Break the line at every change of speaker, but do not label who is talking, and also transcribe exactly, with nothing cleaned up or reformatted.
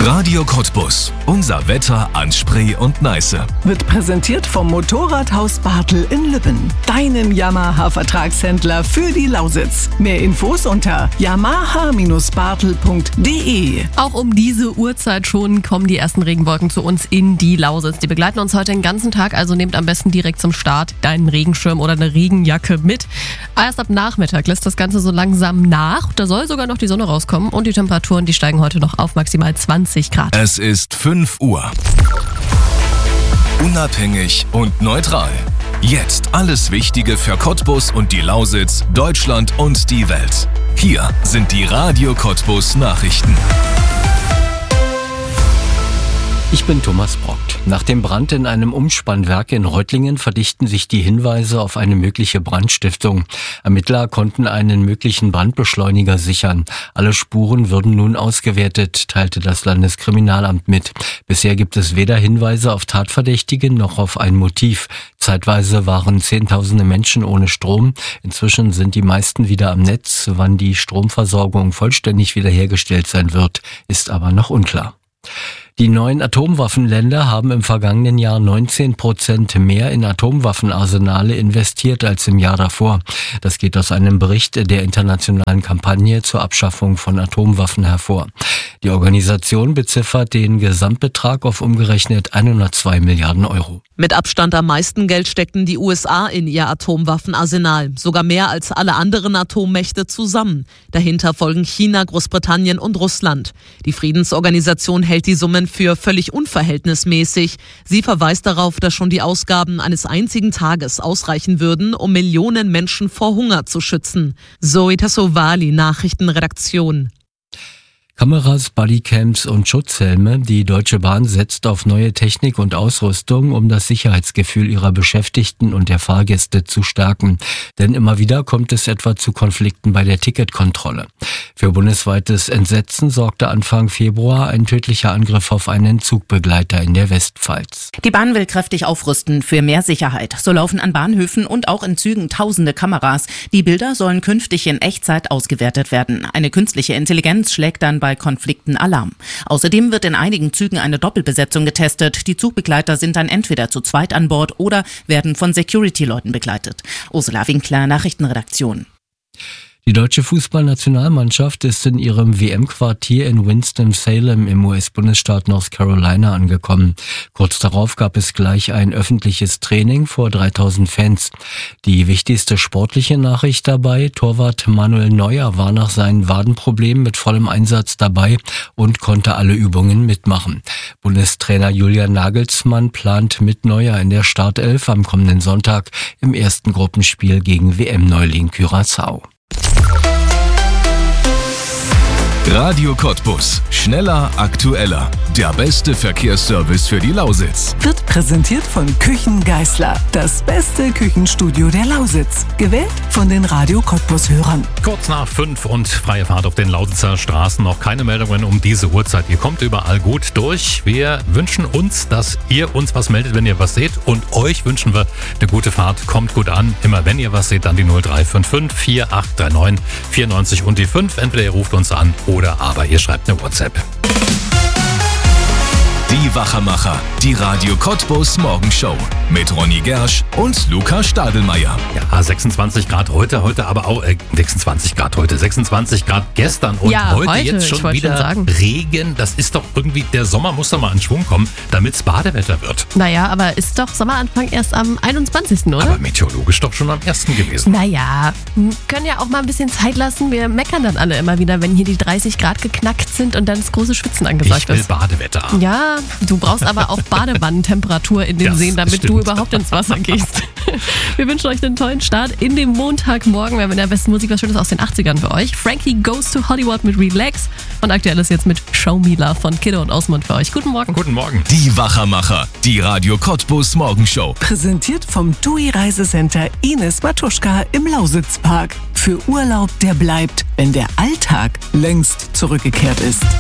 Radio Cottbus. Unser Wetter an Spree und Neiße.
Wird präsentiert vom Motorradhaus Bartel in Lübben. Deinen Yamaha-Vertragshändler für die Lausitz. Mehr Infos unter yamaha Bindestrich bartel punkt de.
Auch um diese Uhrzeit schon kommen die ersten Regenwolken zu uns in die Lausitz. Die begleiten uns heute den ganzen Tag, also nehmt am besten direkt zum Start deinen Regenschirm oder eine Regenjacke mit. Erst ab Nachmittag lässt das Ganze so langsam nach. Da soll sogar noch die Sonne rauskommen und die Temperaturen, die steigen heute noch auf maximal zwanzig Grad.
Es ist fünf Uhr. Unabhängig und neutral. Jetzt alles Wichtige für Cottbus und die Lausitz, Deutschland und die Welt. Hier sind die Radio Cottbus Nachrichten.
Ich bin Thomas Brock. Nach dem Brand in einem Umspannwerk in Reutlingen verdichten sich die Hinweise auf eine mögliche Brandstiftung. Ermittler konnten einen möglichen Brandbeschleuniger sichern. Alle Spuren würden nun ausgewertet, teilte das Landeskriminalamt mit. Bisher gibt es weder Hinweise auf Tatverdächtige noch auf ein Motiv. Zeitweise waren Zehntausende Menschen ohne Strom. Inzwischen sind die meisten wieder am Netz. Wann die Stromversorgung vollständig wiederhergestellt sein wird, ist aber noch unklar. Die neuen Atomwaffenländer haben im vergangenen Jahr neunzehn Prozent mehr in Atomwaffenarsenale investiert als im Jahr davor. Das geht aus einem Bericht der internationalen Kampagne zur Abschaffung von Atomwaffen hervor. Die Organisation beziffert den Gesamtbetrag auf umgerechnet hundertzwei Milliarden Euro.
Mit Abstand am meisten Geld steckten die U S A in ihr Atomwaffenarsenal, sogar mehr als alle anderen Atommächte zusammen. Dahinter folgen China, Großbritannien und Russland. Die Friedensorganisation hält die Summen für völlig unverhältnismäßig. Sie verweist darauf, dass schon die Ausgaben eines einzigen Tages ausreichen würden, um Millionen Menschen vor Hunger zu schützen. Zoe Tassovali, Nachrichtenredaktion.
Kameras, Bodycams und Schutzhelme. Die Deutsche Bahn setzt auf neue Technik und Ausrüstung, um das Sicherheitsgefühl ihrer Beschäftigten und der Fahrgäste zu stärken. Denn immer wieder kommt es etwa zu Konflikten bei der Ticketkontrolle. Für bundesweites Entsetzen sorgte Anfang Februar ein tödlicher Angriff auf einen Zugbegleiter in der Westpfalz.
Die Bahn will kräftig aufrüsten für mehr Sicherheit. So laufen an Bahnhöfen und auch in Zügen tausende Kameras. Die Bilder sollen künftig in Echtzeit ausgewertet werden. Eine künstliche Intelligenz schlägt dann bei Konflikten Alarm. Außerdem wird in einigen Zügen eine Doppelbesetzung getestet. Die Zugbegleiter sind dann entweder zu zweit an Bord oder werden von Security-Leuten begleitet. Ursula Winkler, Nachrichtenredaktion.
Die deutsche Fußballnationalmannschaft ist in ihrem W M-Quartier in Winston-Salem im U S-Bundesstaat North Carolina angekommen. Kurz darauf gab es gleich ein öffentliches Training vor dreitausend Fans. Die wichtigste sportliche Nachricht dabei: Torwart Manuel Neuer war nach seinen Wadenproblemen mit vollem Einsatz dabei und konnte alle Übungen mitmachen. Bundestrainer Julian Nagelsmann plant mit Neuer in der Startelf am kommenden Sonntag im ersten Gruppenspiel gegen W M-Neuling Curaçao.
Radio Cottbus. Schneller, aktueller. Der beste Verkehrsservice für die Lausitz.
Wird präsentiert von Küchen Geisler. Das beste Küchenstudio der Lausitz. Gewählt von den Radio Cottbus-Hörern.
Kurz nach fünf und freie Fahrt auf den Lausitzer Straßen. Noch keine Meldungen um diese Uhrzeit. Ihr kommt überall gut durch. Wir wünschen uns, dass ihr uns was meldet, wenn ihr was seht. Und euch wünschen wir eine gute Fahrt. Kommt gut an. Immer wenn ihr was seht, dann die null drei fünf fünf vier acht drei neun vier neun und die fünf. Entweder ihr ruft uns an oder aber ihr schreibt eine WhatsApp.
Die Wachermacher, die Radio Cottbus Morgenshow mit Ronny Gersch und Luca Stadelmeier.
Ja, sechsundzwanzig Grad heute, heute aber auch äh, sechsundzwanzig Grad heute, sechsundzwanzig Grad gestern und
ja,
heute,
heute
jetzt schon wieder
schon
Regen. Das ist doch irgendwie, der Sommer muss doch mal in Schwung kommen, damit es Badewetter wird.
Naja, aber ist doch Sommeranfang erst am einundzwanzigsten, oder?
Aber meteorologisch doch schon am ersten gewesen.
Naja, können ja auch mal ein bisschen Zeit lassen. Wir meckern dann alle immer wieder, wenn hier die dreißig Grad geknackt sind und dann das große Schwitzen angesagt
Ich will
ist.
Badewetter.
Ja, du brauchst aber auch Badewannentemperatur in den
Das
Seen, damit
stimmt.
du überhaupt ins Wasser gehst. Wir wünschen euch einen tollen Start in den Montagmorgen. Wir haben in der besten Musik was Schönes aus den achtzigern für euch. Frankie Goes to Hollywood mit Relax und aktuell ist jetzt mit Show Me Love von Kiddo und Osmond für euch. Guten Morgen.
Guten Morgen.
Die Wachermacher, die Radio Cottbus Morgenshow.
Präsentiert vom T U I Reisecenter Ines Matuschka im Lausitzpark. Für Urlaub, der bleibt, wenn der Alltag längst zurückgekehrt ist.